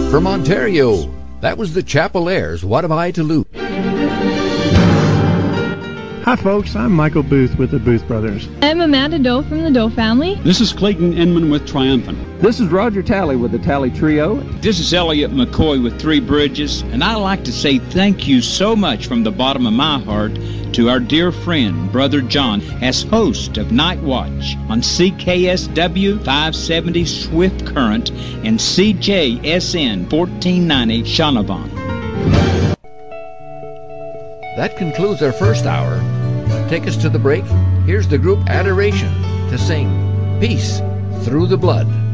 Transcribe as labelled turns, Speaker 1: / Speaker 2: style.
Speaker 1: From Ontario, that was the Chapel Airs, What Have I to Lose?
Speaker 2: Hi folks, I'm Michael Booth with the Booth Brothers.
Speaker 3: I'm Amanda Doe from the Doe family.
Speaker 4: This is Clayton Inman with Triumphant.
Speaker 5: This is Roger Talley with the Talley Trio.
Speaker 6: This is Elliot McCoy with Three Bridges, and I'd like to say thank you so much from the bottom of my heart to our dear friend, Brother John, as host of Night Watch on CKSW 570 Swift Current and CJSN 1490 Shaunavon.
Speaker 1: That concludes our first hour. Take us to the break. Here's the group Adoration to sing Peace Through the Blood.